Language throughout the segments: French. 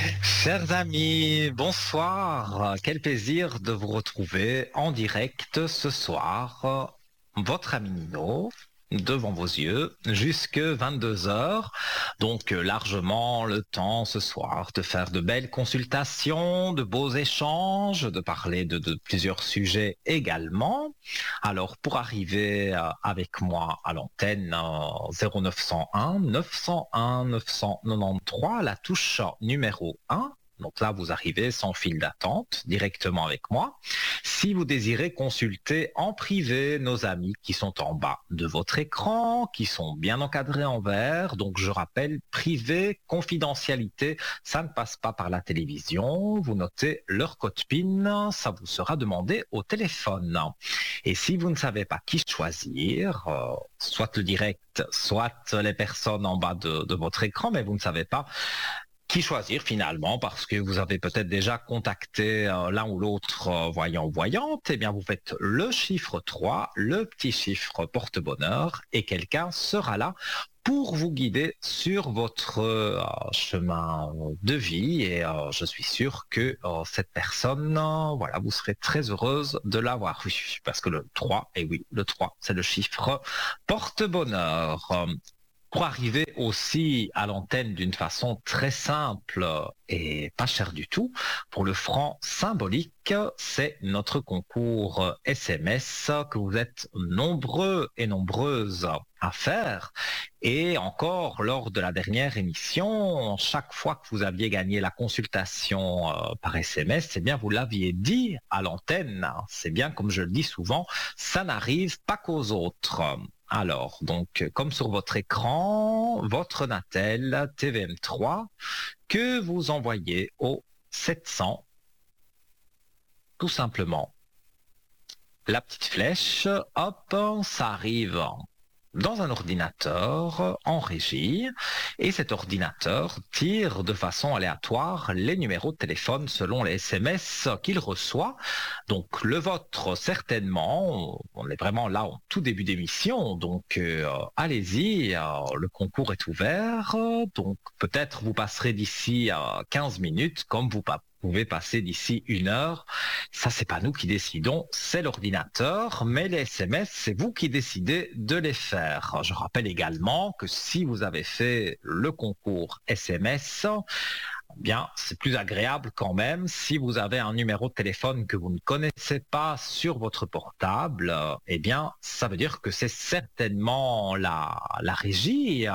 Chers amis, bonsoir. Quel plaisir de vous retrouver en direct ce soir. Votre ami Nino, devant vos yeux, jusque 22 heures. Donc largement le temps ce soir de faire de belles consultations, de beaux échanges, de parler de plusieurs sujets également. Alors pour arriver avec moi à l'antenne 0901 901 993, la touche numéro 1. Donc là, vous arrivez sans fil d'attente directement avec moi. Si vous désirez consulter en privé nos amis qui sont en bas de votre écran, qui sont bien encadrés en vert, donc je rappelle, privé, confidentialité, ça ne passe pas par la télévision. Vous notez leur code PIN, ça vous sera demandé au téléphone. Et si vous ne savez pas qui choisir, soit le direct, soit les personnes en bas de votre écran, mais vous ne savez pas qui choisir finalement parce que vous avez peut-être déjà contacté l'un ou l'autre voyant ou voyante, eh bien vous faites le chiffre 3, le petit chiffre porte-bonheur et quelqu'un sera là pour vous guider sur votre chemin de vie et je suis sûr que cette personne, voilà, vous serez très heureuse de l'avoir eu parce que le 3, et oui, le 3, c'est le chiffre porte-bonheur. Pour arriver aussi à l'antenne d'une façon très simple et pas chère du tout, pour le franc symbolique, c'est notre concours SMS que vous êtes nombreux et nombreuses à faire. Et encore, lors de la dernière émission, chaque fois que vous aviez gagné la consultation par SMS, c'est bien, vous l'aviez dit à l'antenne. C'est bien, comme je le dis souvent, ça n'arrive pas qu'aux autres. Alors, donc, comme sur votre écran, votre Natel TVM3 que vous envoyez au 700, tout simplement. La petite flèche, hop, ça arrive dans un ordinateur en régie et cet ordinateur tire de façon aléatoire les numéros de téléphone selon les SMS qu'il reçoit. Donc le vôtre certainement, on est vraiment là au tout début d'émission, donc allez-y, le concours est ouvert, donc peut-être vous passerez d'ici 15 minutes comme vous pouvez passer d'ici 1 heure. Ça, c'est pas nous qui décidons, c'est l'ordinateur, mais les SMS, c'est vous qui décidez de les faire. Je rappelle également que si vous avez fait le concours SMS, bien, c'est plus agréable quand même si vous avez un numéro de téléphone que vous ne connaissez pas sur votre portable, eh bien, ça veut dire que c'est certainement la régie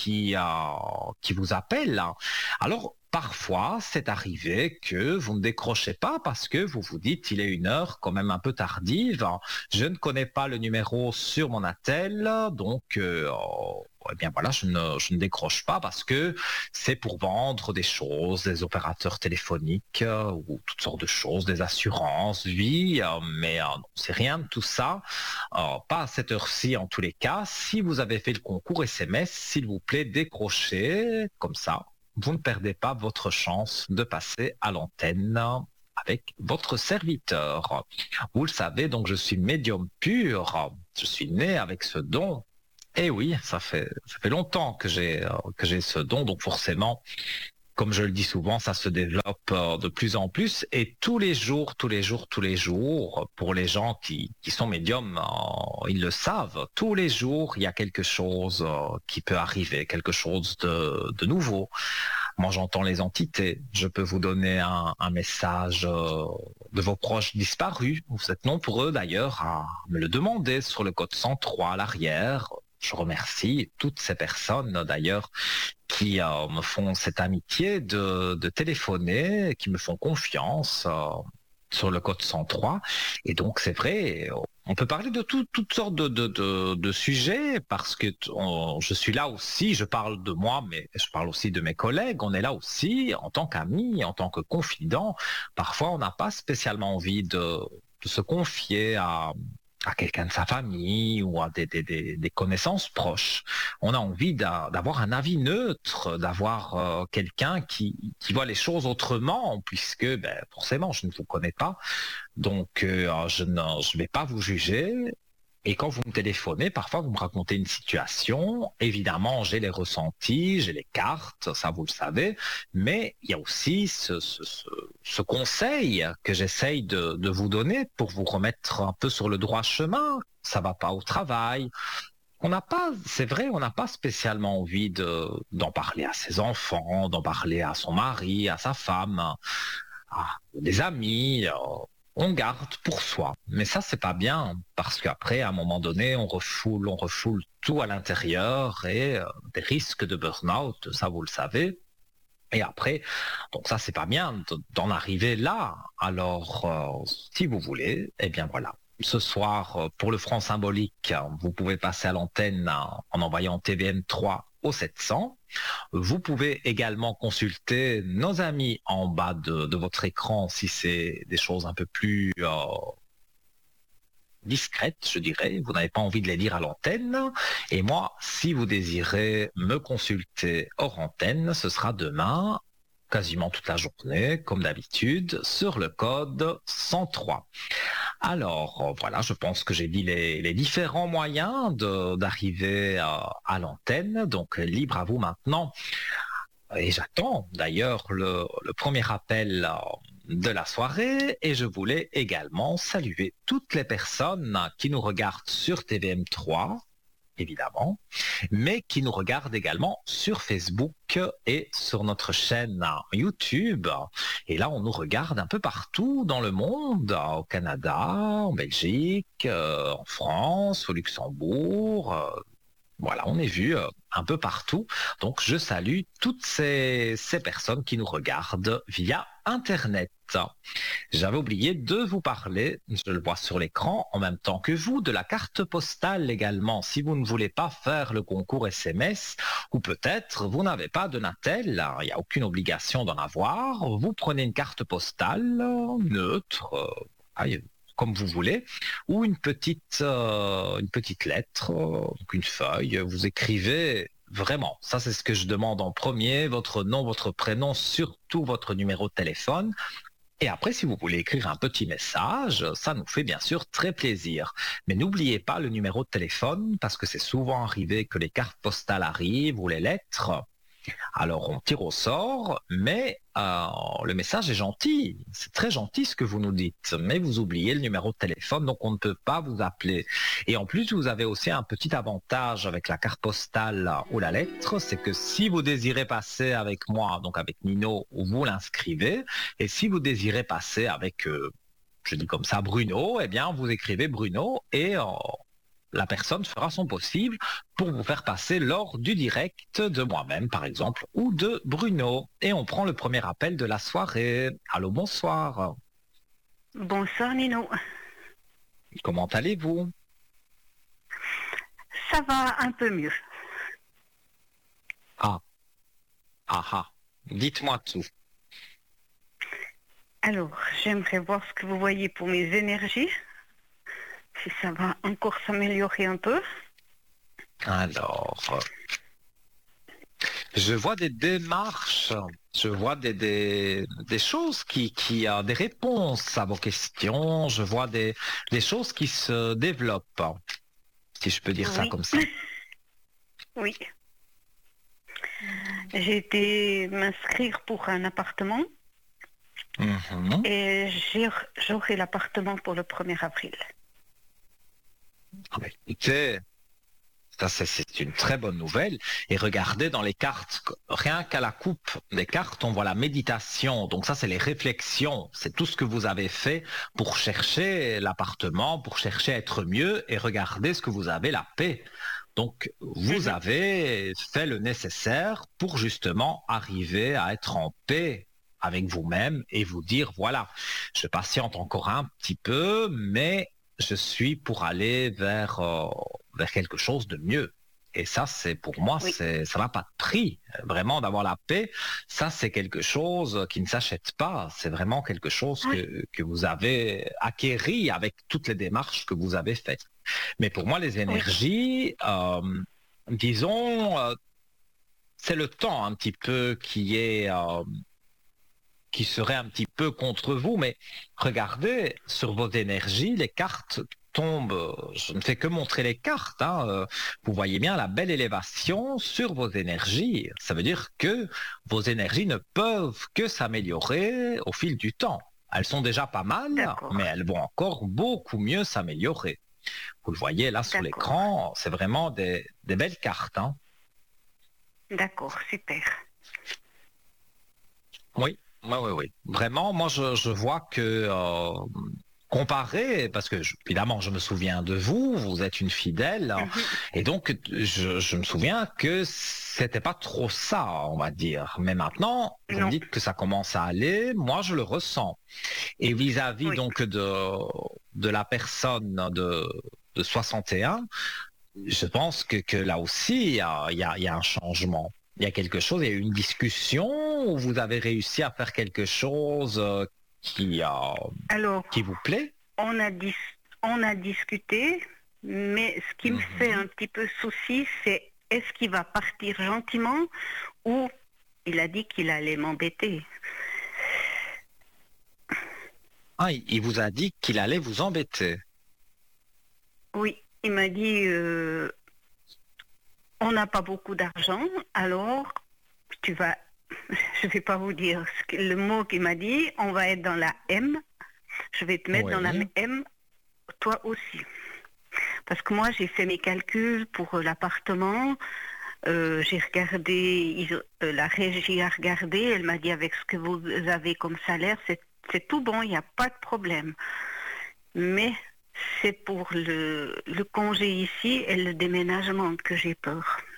qui vous appelle. Alors, parfois, c'est arrivé que vous ne décrochez pas parce que vous vous dites il est 1 heure quand même un peu tardive. Je ne connais pas le numéro sur mon attel, donc eh bien voilà, je ne décroche pas parce que c'est pour vendre des choses, des opérateurs téléphoniques ou toutes sortes de choses, des assurances, vie, mais non, c'est rien de tout ça. Pas à cette heure-ci en tous les cas. Si vous avez fait le concours SMS, s'il vous plaît, décrochez comme ça. Vous ne perdez pas votre chance de passer à l'antenne avec votre serviteur. Vous le savez, donc je suis médium pur. Je suis né avec ce don. Et oui, ça fait longtemps que j'ai ce don, donc forcément, comme je le dis souvent, ça se développe de plus en plus et tous les jours, tous les jours, tous les jours, pour les gens qui sont médiums, ils le savent, tous les jours, il y a quelque chose qui peut arriver, quelque chose de nouveau. Moi, j'entends les entités. Je peux vous donner un message de vos proches disparus. Vous êtes nombreux d'ailleurs à me le demander sur le code 103 à l'arrière. Je remercie toutes ces personnes d'ailleurs qui me font cette amitié de téléphoner, qui me font confiance sur le code 103. Et donc, c'est vrai, on peut parler de toutes sortes de sujets parce que je suis là aussi, je parle de moi, mais je parle aussi de mes collègues. On est là aussi en tant qu'amis, en tant que confidents. Parfois, on n'a pas spécialement envie de se confier à quelqu'un de sa famille ou à des connaissances proches. On a envie d'avoir un avis neutre, d'avoir quelqu'un qui voit les choses autrement, puisque forcément, je ne vous connais pas. Donc, je ne vais pas vous juger. Et quand vous me téléphonez, parfois vous me racontez une situation. Évidemment, j'ai les ressentis, j'ai les cartes, ça vous le savez. Mais il y a aussi ce conseil que j'essaye de vous donner pour vous remettre un peu sur le droit chemin. Ça va pas au travail. On n'a pas, c'est vrai, on n'a pas spécialement envie d'en parler à ses enfants, d'en parler à son mari, à sa femme, à des amis. On garde pour soi. Mais ça, c'est pas bien, parce qu'après, à un moment donné, on refoule tout à l'intérieur et des risques de burn-out, ça vous le savez. Et après, donc ça, c'est pas bien d'en arriver là. Alors, si vous voulez, eh bien voilà. Ce soir, pour le franc symbolique, vous pouvez passer à l'antenne en envoyant TVM3 au 700. Vous pouvez également consulter nos amis en bas de votre écran si c'est des choses un peu plus discrètes, je dirais. Vous n'avez pas envie de les lire à l'antenne. Et moi, si vous désirez me consulter hors antenne, ce sera demain, quasiment toute la journée, comme d'habitude, sur le code 103. Alors, voilà, je pense que j'ai dit les différents moyens d'arriver à l'antenne. Donc, libre à vous maintenant. Et j'attends d'ailleurs le premier appel de la soirée. Et je voulais également saluer toutes les personnes qui nous regardent sur TVM3, évidemment, mais qui nous regardent également sur Facebook et sur notre chaîne YouTube. Et là, on nous regarde un peu partout dans le monde, au Canada, en Belgique, en France, au Luxembourg. Voilà, on est vu un peu partout. Donc, je salue toutes ces personnes qui nous regardent via Internet. J'avais oublié de vous parler, je le vois sur l'écran, en même temps que vous, de la carte postale également. Si vous ne voulez pas faire le concours SMS, ou peut-être vous n'avez pas de Natel, il n'y a aucune obligation d'en avoir, vous prenez une carte postale neutre, comme vous voulez, ou une petite lettre, donc une feuille, vous écrivez vraiment, ça c'est ce que je demande en premier, votre nom, votre prénom, surtout votre numéro de téléphone. Et après, si vous voulez écrire un petit message, ça nous fait bien sûr très plaisir. Mais n'oubliez pas le numéro de téléphone, parce que c'est souvent arrivé que les cartes postales arrivent ou les lettres. Alors on tire au sort, mais le message est gentil, c'est très gentil ce que vous nous dites, mais vous oubliez le numéro de téléphone, donc on ne peut pas vous appeler. Et en plus, vous avez aussi un petit avantage avec la carte postale ou la lettre, c'est que si vous désirez passer avec moi, donc avec Nino, vous l'inscrivez, et si vous désirez passer avec, je dis comme ça, Bruno, eh bien vous écrivez Bruno et la personne fera son possible pour vous faire passer lors du direct de moi-même, par exemple, ou de Bruno. Et on prend le premier appel de la soirée. Allô, bonsoir. Bonsoir Nino. Comment allez-vous? Ça va un peu mieux. Dites-moi tout. Alors, j'aimerais voir ce que vous voyez pour mes énergies. Si ça va encore s'améliorer un peu. Alors, je vois des démarches, je vois des choses qui a des réponses à vos questions, je vois des choses qui se développent, si je peux dire ça comme ça. Oui. J'ai été m'inscrire pour un appartement et j'aurai l'appartement pour le 1er avril. Écoutez, ça c'est une très bonne nouvelle. Et regardez dans les cartes, rien qu'à la coupe des cartes, on voit la méditation. Donc ça, c'est les réflexions. C'est tout ce que vous avez fait pour chercher l'appartement, pour chercher à être mieux. Et regardez ce que vous avez, la paix. Donc vous avez fait le nécessaire pour justement arriver à être en paix avec vous-même et vous dire, voilà, je patiente encore un petit peu, mais je suis pour aller vers quelque chose de mieux. Et ça, c'est pour moi, ça n'a pas de prix. Vraiment, d'avoir la paix, ça, c'est quelque chose qui ne s'achète pas. C'est vraiment quelque chose que vous avez acquéri avec toutes les démarches que vous avez faites. Mais pour moi, les énergies, disons, c'est le temps un petit peu qui serait un petit peu contre vous, mais regardez sur vos énergies, les cartes tombe, je ne fais que montrer les cartes, hein, vous voyez bien la belle élévation sur vos énergies. Ça veut dire que vos énergies ne peuvent que s'améliorer au fil du temps. Elles sont déjà pas mal, D'accord, mais elles vont encore beaucoup mieux s'améliorer. Vous le voyez là sur d'accord, l'écran, c'est vraiment des belles cartes, hein. d'accord, super. Oui, oui, oui, oui. Vraiment, moi, je vois que comparé, parce que évidemment, je me souviens de vous, vous êtes une fidèle, hein, Mhm. et donc je me souviens que c'était pas trop ça, on va dire. Mais maintenant, vous me Non, dites que ça commence à aller, moi, je le ressens. Et vis-à-vis oui. donc de la personne de 61, je pense que là aussi, il y a un changement. Il y a quelque chose, il y a eu une discussion où vous avez réussi à faire quelque chose qui, Alors, qui vous plaît. on a, dis- on a discuté, mais ce qui me fait Mhm. un petit peu souci, c'est est-ce qu'il va partir gentiment ou il a dit qu'il allait m'embêter. Ah, il vous a dit qu'il allait vous embêter. Oui, il m'a dit on n'a pas beaucoup d'argent, alors tu vas, je vais pas vous dire le mot qu'il m'a dit, on va être dans la M, je vais te mettre dans la Oui. M, toi aussi. Parce que moi, j'ai fait mes calculs pour l'appartement. J'ai regardé, la régie a regardé, elle m'a dit avec ce que vous avez comme salaire, c'est tout bon, il n'y a pas de problème. Mais c'est pour le congé ici et le déménagement que j'ai peur.